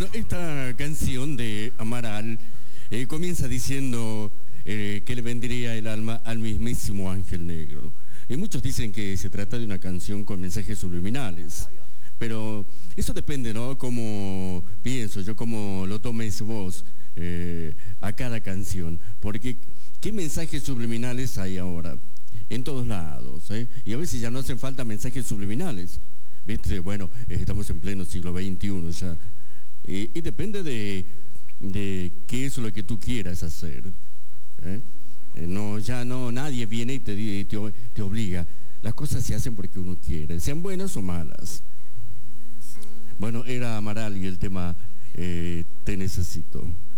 Bueno, esta canción de Amaral comienza diciendo que le vendría el alma al mismísimo Ángel Negro. Y muchos dicen que se trata de una canción con mensajes subliminales. Pero eso depende, ¿no? Como pienso yo, cómo lo tomes vos a cada canción. Porque, ¿qué mensajes subliminales hay ahora? En todos lados, ¿eh? Y a veces ya no hacen falta mensajes subliminales. ¿Viste? Bueno, estamos en pleno siglo XXI ya. Y depende de qué es lo que tú quieras hacer. ¿Eh? No, ya no, nadie viene y te obliga. Las cosas se hacen porque uno quiere, sean buenas o malas. Bueno, era Amaral y el tema Te Necesito.